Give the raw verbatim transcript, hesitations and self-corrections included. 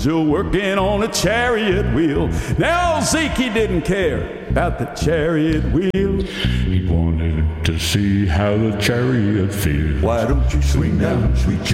Still working on a chariot wheel. Now Zeke, he didn't care about the chariot wheel. He wanted to see how the chariot feels. Why don't you swing down, sweet